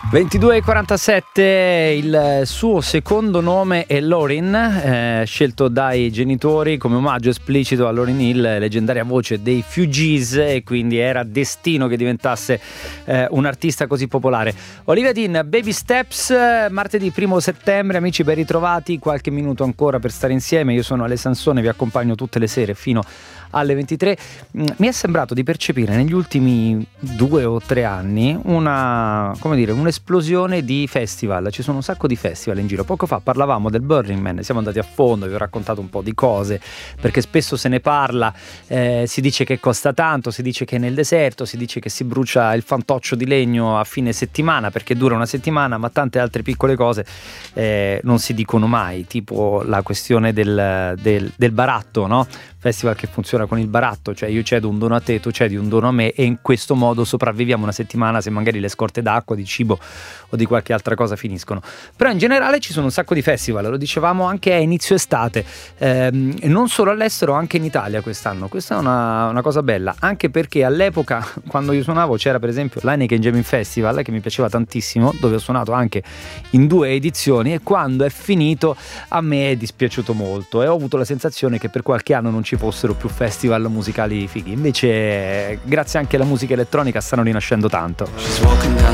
22:47, il suo secondo nome è Lauryn, scelto dai genitori come omaggio esplicito a Lauryn Hill, leggendaria voce dei Fugees, e quindi era destino che diventasse un artista così popolare. Olivia Dean, Baby Steps, martedì 1 settembre, amici, ben ritrovati, qualche minuto ancora per stare insieme. Io sono Ale Sansone, vi accompagno tutte le sere fino alle 23. Mi è sembrato di percepire negli ultimi 2 o 3 anni un'esplosione di festival. Ci sono un sacco di festival in giro. Poco fa parlavamo del Burning Man, siamo andati a fondo, vi ho raccontato un po' di cose, perché spesso se ne parla, si dice che costa tanto, si dice che è nel deserto, si dice che si brucia il fantoccio di legno a fine settimana perché dura una settimana, ma tante altre piccole cose non si dicono mai, tipo la questione del baratto, no? Festival che funziona con il baratto, cioè io cedo un dono a te, tu cedi un dono a me, e in questo modo sopravviviamo una settimana se magari le scorte d'acqua, di cibo o di qualche altra cosa finiscono. Però in generale ci sono un sacco di festival, lo dicevamo anche a inizio estate, non solo all'estero, anche in Italia quest'anno. Questa è una cosa bella, anche perché all'epoca, quando io suonavo, c'era per esempio l'Heineken Jamming Festival, che mi piaceva tantissimo, dove ho suonato anche in 2 edizioni, e quando è finito a me è dispiaciuto molto e ho avuto la sensazione che per qualche anno non ci fossero più festival musicali fighi. Invece grazie anche alla musica elettronica stanno rinascendo tanto. She's walking down